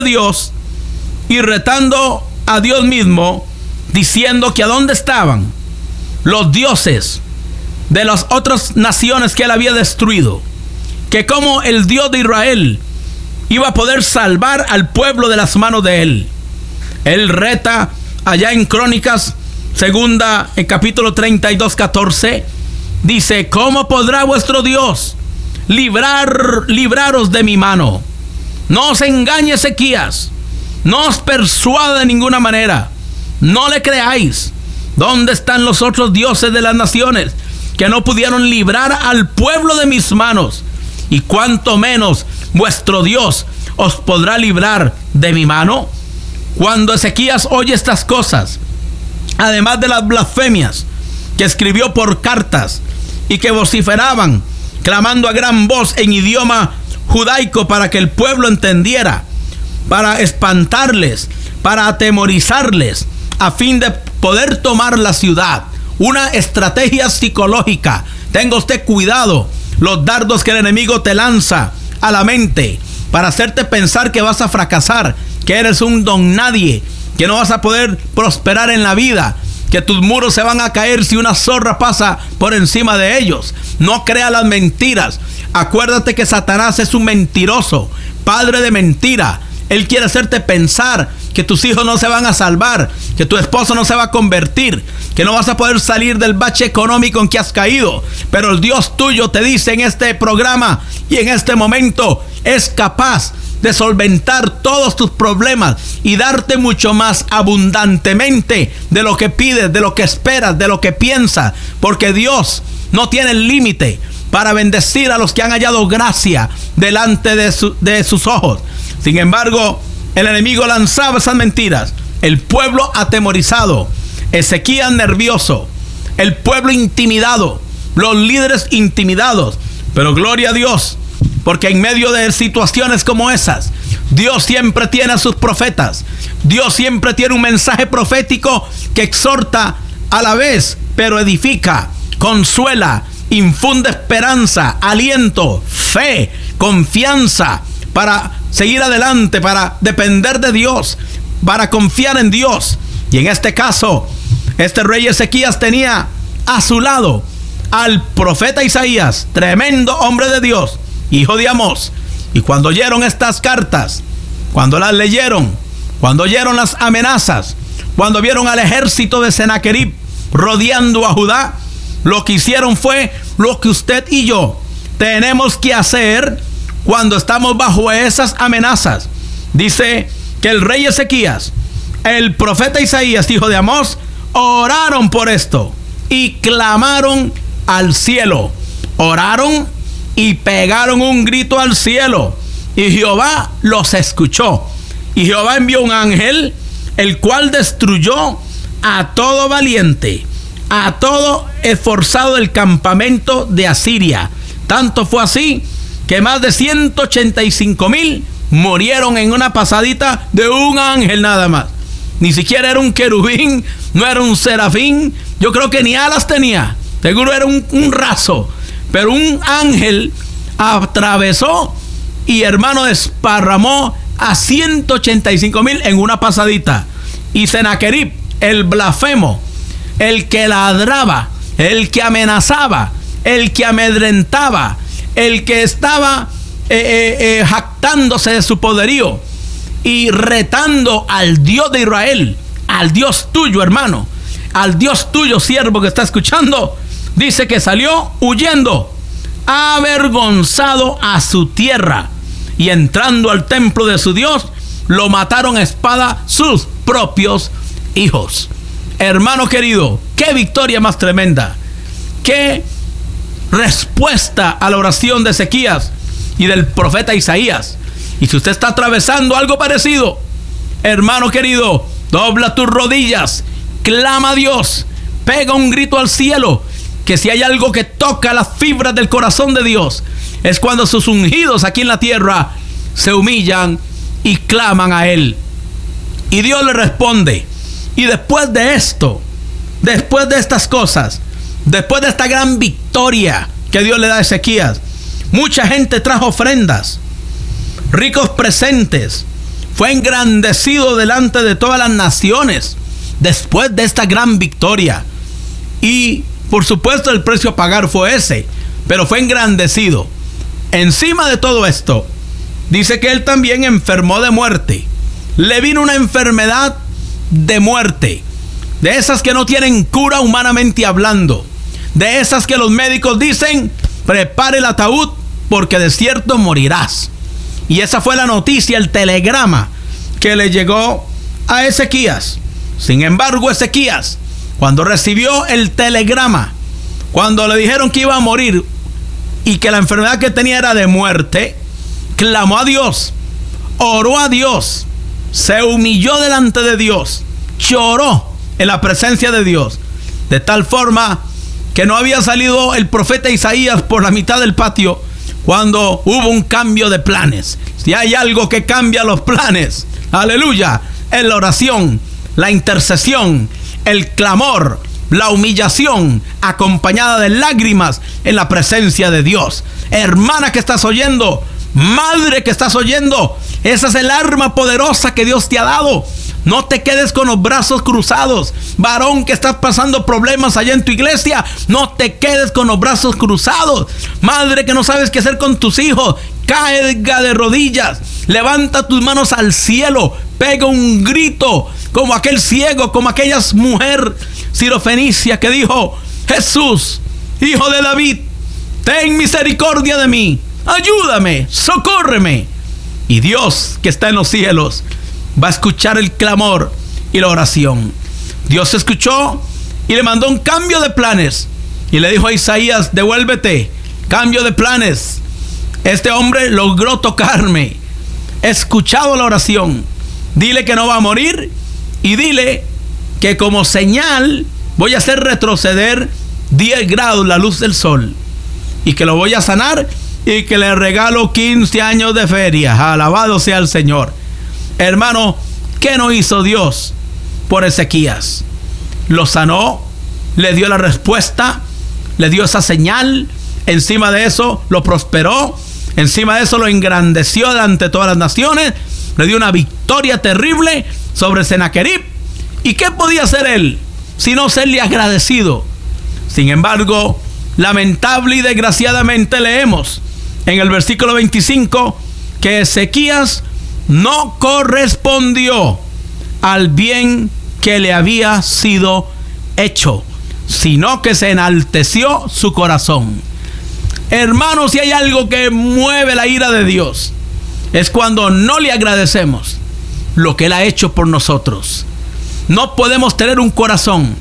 Dios y retando a Dios mismo, diciendo que a dónde estaban los dioses de las otras naciones que él había destruido, que como el Dios de Israel iba a poder salvar al pueblo de las manos de él. Él reta allá en Crónicas segunda, en capítulo 32:14, dice: ¿cómo podrá vuestro Dios libraros de mi mano? No os engañe Ezequías, no os persuada de ninguna manera, no le creáis. ¿Dónde están los otros dioses de las naciones que no pudieron librar al pueblo de mis manos? Y cuánto menos vuestro Dios os podrá librar de mi mano. Cuando Ezequías oye estas cosas, además de las blasfemias que escribió por cartas y que vociferaban, clamando a gran voz en idioma judaico para que el pueblo entendiera, para espantarles, para atemorizarles, a fin de poder tomar la ciudad. Una estrategia psicológica. Tenga usted cuidado los dardos que el enemigo te lanza a la mente para hacerte pensar que vas a fracasar, que eres un don nadie, que no vas a poder prosperar en la vida, que tus muros se van a caer si una zorra pasa por encima de ellos. No crea las mentiras. Acuérdate que Satanás es un mentiroso, padre de mentira. Él quiere hacerte pensar que tus hijos no se van a salvar, que tu esposo no se va a convertir, que no vas a poder salir del bache económico en que has caído. Pero el Dios tuyo te dice en este programa y en este momento es capaz de solventar todos tus problemas y darte mucho más abundantemente de lo que pides, de lo que esperas, de lo que piensas, porque Dios no tiene límite para bendecir a los que han hallado gracia delante de sus ojos. Sin embargo, el enemigo lanzaba esas mentiras, el pueblo atemorizado, Ezequías nervioso, el pueblo intimidado, los líderes intimidados. Pero gloria a Dios, porque en medio de situaciones como esas, Dios siempre tiene a sus profetas. Dios siempre tiene un mensaje profético que exhorta a la vez, pero edifica, consuela, infunde esperanza, aliento, fe, confianza para seguir adelante, para depender de Dios, para confiar en Dios. Y en este caso, este rey Ezequías tenía a su lado al profeta Isaías, tremendo hombre de Dios, hijo de Amós. Y cuando oyeron estas cartas, cuando las leyeron, cuando oyeron las amenazas, cuando vieron al ejército de Sennacherib rodeando a Judá, lo que hicieron fue lo que usted y yo tenemos que hacer cuando estamos bajo esas amenazas. Dice que el rey Ezequías, el profeta Isaías, hijo de Amós, oraron por esto y clamaron al cielo. Oraron y pegaron un grito al cielo, y Jehová los escuchó. Y Jehová envió un ángel, el cual destruyó a todo valiente, a todo esforzado del campamento de Asiria. Tanto fue así que más de 185,000 murieron en una pasadita de un ángel nada más. Ni siquiera era un querubín, no era un serafín, yo creo que ni alas tenía, seguro era un raso. Pero un ángel atravesó y, hermano, desparramó a 185,000 en una pasadita. Y Sennacherib, el blasfemo, el que ladraba, el que amenazaba, el que amedrentaba, el que estaba jactándose de su poderío y retando al Dios de Israel, al Dios tuyo, hermano, al Dios tuyo, siervo que está escuchando, dice que salió huyendo, avergonzado a su tierra, y entrando al templo de su Dios, lo mataron a espada sus propios hijos. Hermano querido, qué victoria más tremenda, qué respuesta a la oración de Ezequías y del profeta Isaías. Y si usted está atravesando algo parecido, hermano querido, dobla tus rodillas, clama a Dios, pega un grito al cielo, que si hay algo que toca las fibras del corazón de Dios, es cuando sus ungidos aquí en la tierra se humillan y claman a Él. Y Dios le responde. Y después de esto, después de estas cosas, después de esta gran victoria que Dios le da a Ezequías, mucha gente trajo ofrendas, ricos presentes, fue engrandecido delante de todas las naciones después de esta gran victoria. Y por supuesto el precio a pagar fue ese, pero fue engrandecido. Encima de todo esto, dice que él también enfermó de muerte. Le vino una enfermedad de muerte, de esas que no tienen cura humanamente hablando, de esas que los médicos dicen: prepare el ataúd porque de cierto morirás. Y esa fue la noticia, el telegrama que le llegó a Ezequías. Sin embargo, Ezequías, cuando recibió el telegrama, cuando le dijeron que iba a morir y que la enfermedad que tenía era de muerte, clamó a Dios, oró a Dios, se humilló delante de Dios, lloró en la presencia de Dios, de tal forma que no había salido el profeta Isaías por la mitad del patio cuando hubo un cambio de planes. Si hay algo que cambia los planes, aleluya, es la oración, la intercesión, el clamor, la humillación acompañada de lágrimas en la presencia de Dios. Hermana que estás oyendo, madre que estás oyendo, esa es el arma poderosa que Dios te ha dado. No te quedes con los brazos cruzados. Varón que estás pasando problemas allá en tu iglesia, no te quedes con los brazos cruzados. Madre que no sabes qué hacer con tus hijos, caiga de rodillas, levanta tus manos al cielo, pega un grito como aquel ciego, como aquella mujer sirofenicia que dijo: Jesús, hijo de David, ten misericordia de mí, ayúdame, socórreme. Y Dios que está en los cielos va a escuchar el clamor y la oración. Dios escuchó y le mandó un cambio de planes y le dijo a Isaías: devuélvete, cambio de planes. Este hombre logró tocarme, he escuchado la oración, dile que no va a morir y dile que como señal voy a hacer retroceder 10 grados la luz del sol y que lo voy a sanar y que le regalo 15 años de feria. Alabado sea el Señor. Hermano, ¿qué no hizo Dios por Ezequías? Lo sanó, le dio la respuesta, le dio esa señal. Encima de eso lo prosperó, encima de eso lo engrandeció ante todas las naciones, le dio una victoria terrible sobre Sennacherib. ¿Y qué podía hacer él sino serle agradecido? Sin embargo, lamentable y desgraciadamente leemos en el versículo 25 que Ezequías no correspondió al bien que le había sido hecho, sino que se enalteció su corazón. Hermanos, si hay algo que mueve la ira de Dios, es cuando no le agradecemos lo que Él ha hecho por nosotros. No podemos tener un corazón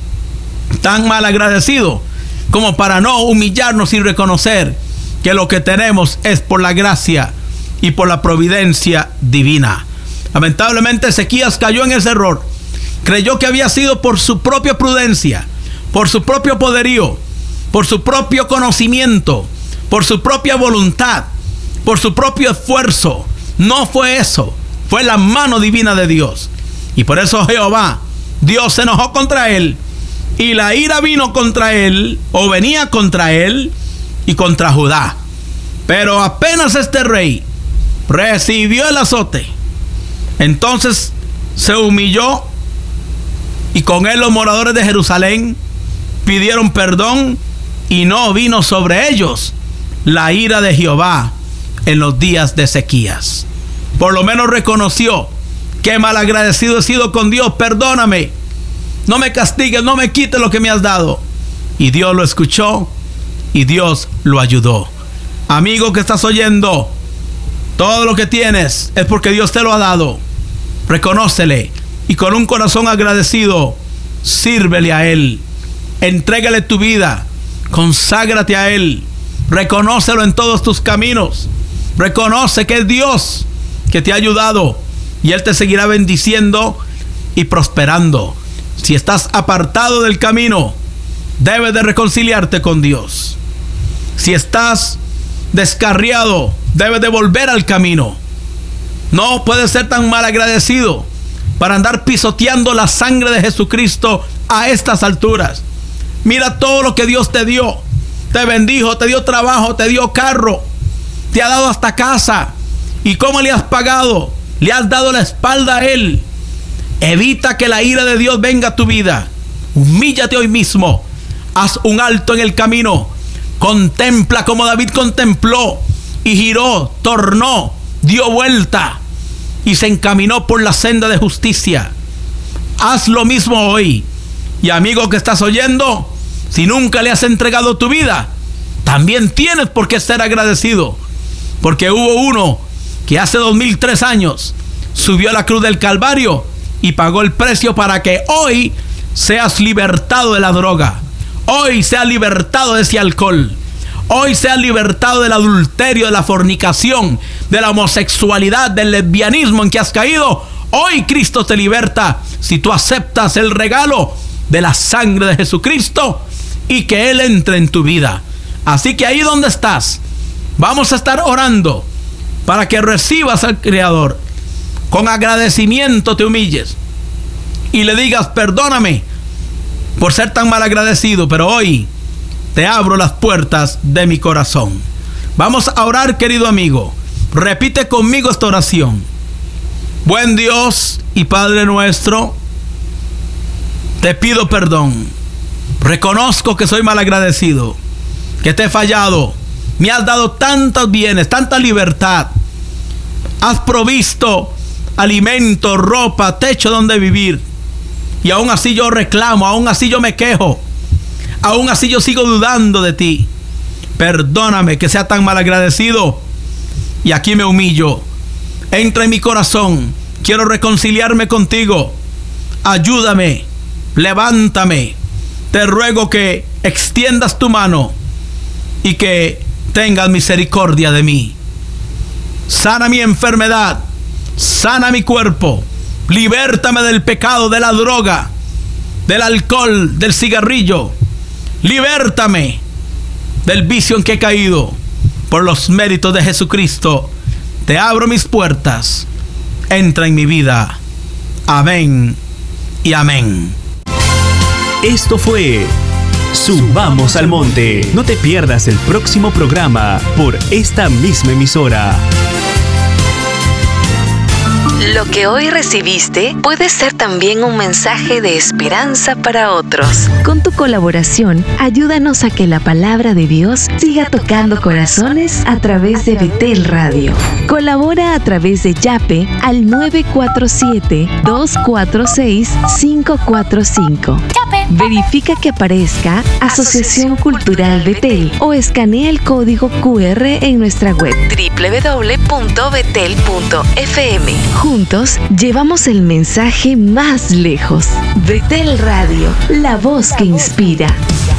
tan mal agradecido como para no humillarnos y reconocer que lo que tenemos es por la gracia y por la providencia divina. Lamentablemente Ezequías cayó en ese error. Creyó que había sido por su propia prudencia, por su propio poderío, por su propio conocimiento, por su propia voluntad, por su propio esfuerzo. No fue eso, fue la mano divina de Dios. Y por eso Jehová, Dios, se enojó contra él, y la ira vino contra él, o venía contra él y contra Judá. Pero apenas este rey recibió el azote, entonces se humilló, y con él los moradores de Jerusalén pidieron perdón, y no vino sobre ellos la ira de Jehová en los días de Ezequías. Por lo menos reconoció: qué malagradecido he sido con Dios, perdóname, no me castigues, no me quites lo que me has dado. Y Dios lo escuchó y Dios lo ayudó. Amigo que estás oyendo, todo lo que tienes es porque Dios te lo ha dado. Reconócele y con un corazón agradecido, sírvele a Él. Entrégale tu vida, conságrate a Él. Reconócelo en todos tus caminos. Reconoce que es Dios que te ha ayudado y Él te seguirá bendiciendo y prosperando. Si estás apartado del camino, debes de reconciliarte con Dios. Si estás descarriado, debes de volver al camino. No puedes ser tan mal agradecido para andar pisoteando la sangre de Jesucristo a estas alturas. Mira todo lo que Dios te dio. Te bendijo, te dio trabajo, te dio carro, te ha dado hasta casa. ¿Y cómo le has pagado? le has dado la espalda a Él. Evita que la ira de Dios venga a tu vida. Humíllate hoy mismo. Haz un alto en el camino. Contempla como David contempló y giró, tornó, dio vuelta y se encaminó por la senda de justicia. Haz lo mismo hoy. Y amigo que estás oyendo, si nunca le has entregado tu vida, también tienes por qué ser agradecido, porque hubo uno que hace 2003 años subió a la cruz del Calvario y pagó el precio para que hoy seas libertado de la droga, hoy seas libertado de ese alcohol, hoy seas libertado del adulterio, de la fornicación, de la homosexualidad, del lesbianismo en que has caído. Hoy Cristo te liberta si tú aceptas el regalo de la sangre de Jesucristo y que Él entre en tu vida. Así que ahí donde estás, vamos a estar orando para que recibas al Creador. Con agradecimiento te humilles y le digas: perdóname por ser tan mal agradecido, pero hoy te abro las puertas de mi corazón. Vamos a orar, querido amigo. Repite conmigo esta oración. Buen Dios y Padre nuestro, te pido perdón. Reconozco que soy mal agradecido, que te he fallado. Me has dado tantos bienes, tanta libertad. Has provisto alimento, ropa, techo donde vivir. Y aún así yo reclamo, aún así yo me quejo, aún así yo sigo dudando de ti. Perdóname que sea tan mal agradecido. Y aquí me humillo. Entra en mi corazón. Quiero reconciliarme contigo. Ayúdame. Levántame. Te ruego que extiendas tu mano y que tengas misericordia de mí. Sana mi enfermedad. Sana mi cuerpo. Libértame del pecado, de la droga, del alcohol, del cigarrillo. Libértame del vicio en que he caído. Por los méritos de Jesucristo, te abro mis puertas. Entra en mi vida. Amén y amén. Esto fue Subamos al Monte. No te pierdas el próximo programa por esta misma emisora. Lo que hoy recibiste puede ser también un mensaje de esperanza para otros. Con tu colaboración, ayúdanos a que la palabra de Dios siga tocando corazones a través de Betel Radio. Colabora a través de Yape al 947-246-545. Verifica que aparezca Asociación Cultural Betel o escanea el código QR en nuestra web www.betel.fm. Juntos llevamos el mensaje más lejos. Betel Radio, la voz que inspira.